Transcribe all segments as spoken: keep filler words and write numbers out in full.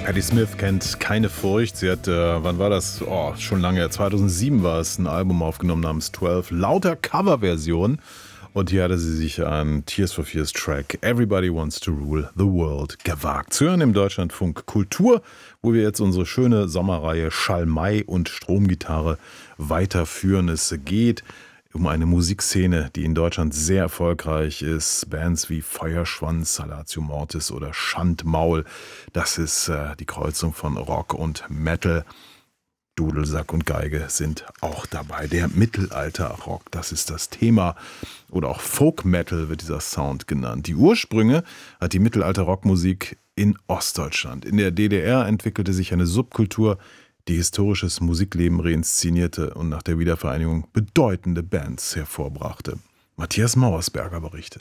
Patti Smith kennt keine Furcht. Sie hat, äh, wann war das? Oh, schon lange. zweitausendsieben war es, ein Album aufgenommen namens zwölf. Lauter Coverversionen. Und hier hatte sie sich an Tears for Fears Track Everybody Wants to Rule the World gewagt. Zu hören im Deutschlandfunk Kultur, wo wir jetzt unsere schöne Sommerreihe Schalmei und Stromgitarre weiterführen. Es geht um eine Musikszene, die in Deutschland sehr erfolgreich ist. Bands wie Feuerschwanz, Salatio Mortis oder Schandmaul. Das ist äh, die Kreuzung von Rock und Metal. Dudelsack und Geige sind auch dabei. Der Mittelalter-Rock, das ist das Thema. Oder auch Folk-Metal wird dieser Sound genannt. Die Ursprünge hat die Mittelalter-Rockmusik in Ostdeutschland. In der D D R entwickelte sich eine Subkultur, die historisches Musikleben reinszenierte und nach der Wiedervereinigung bedeutende Bands hervorbrachte. Matthias Mauersberger berichtet.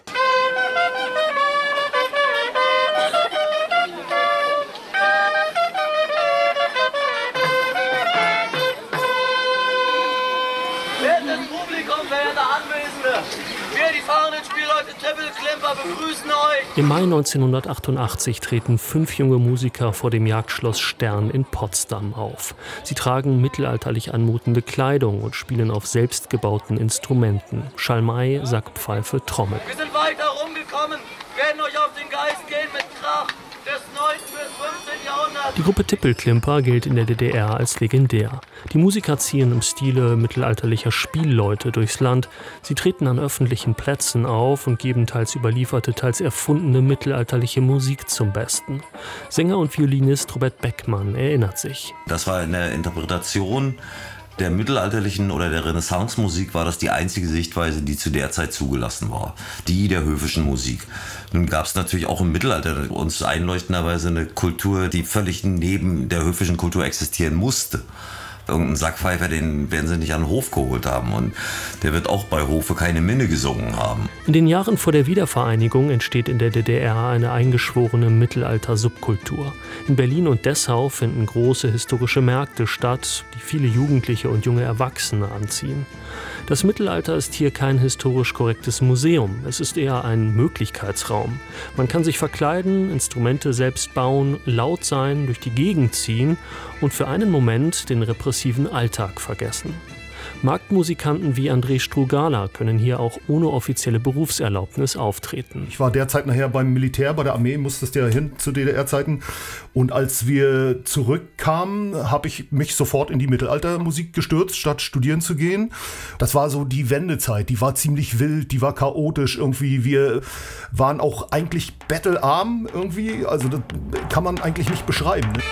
Wertes Publikum, verehrte Anwesende, wir, die fahrenden Spielleute Trippelklimper, begrüßen euch. Im Mai neunzehnhundertachtundachtzig treten fünf junge Musiker vor dem Jagdschloss Stern in Potsdam auf. Sie tragen mittelalterlich anmutende Kleidung und spielen auf selbstgebauten Instrumenten. Schalmei, Sackpfeife, Trommel. Wir sind weit herumgekommen, werden euch auf den Geist gehen mit Krach des neunten bis fünfzehnten Jahrhunderts. Die Gruppe Tippelklimper gilt in der D D R als legendär. Die Musiker ziehen im Stile mittelalterlicher Spielleute durchs Land. Sie treten an öffentlichen Plätzen auf und geben teils überlieferte, teils erfundene mittelalterliche Musik zum Besten. Sänger und Violinist Robert Beckmann erinnert sich. Das war in der Interpretation der mittelalterlichen oder der Renaissance-Musik war das die einzige Sichtweise, die zu der Zeit zugelassen war. Die der höfischen Musik. Nun gab es natürlich auch im Mittelalter uns einleuchtenderweise eine Kultur, die völlig neben der höfischen Kultur existieren musste. Irgendeinen Sackpfeifer, den werden sie nicht an den Hof geholt haben und der wird auch bei Hofe keine Minne gesungen haben. In den Jahren vor der Wiedervereinigung entsteht in der D D R eine eingeschworene Mittelalter-Subkultur. In Berlin und Dessau finden große historische Märkte statt, die viele Jugendliche und junge Erwachsene anziehen. Das Mittelalter ist hier kein historisch korrektes Museum, es ist eher ein Möglichkeitsraum. Man kann sich verkleiden, Instrumente selbst bauen, laut sein, durch die Gegend ziehen und für einen Moment den repressiven Alltag vergessen. Marktmusikanten wie André Strugala können hier auch ohne offizielle Berufserlaubnis auftreten. Ich war derzeit nachher beim Militär, bei der Armee, musstest ja hin zu D D R-Zeiten. Und als wir zurückkamen, habe ich mich sofort in die Mittelaltermusik gestürzt, statt studieren zu gehen. Das war so die Wendezeit, die war ziemlich wild, die war chaotisch irgendwie. Wir waren auch eigentlich bettelarm irgendwie, also das kann man eigentlich nicht beschreiben. Ne?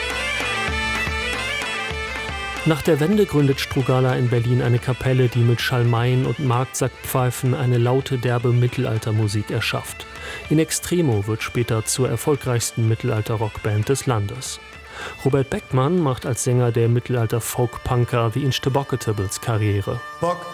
Nach der Wende gründet Strugala in Berlin eine Kapelle, die mit Schalmeien und Marktsackpfeifen eine laute, derbe Mittelaltermusik erschafft. In Extremo wird später zur erfolgreichsten Mittelalter-Rockband des Landes. Robert Beckmann macht als Sänger der Mittelalter-Folk-Punker The Instabocketables Karriere. Bock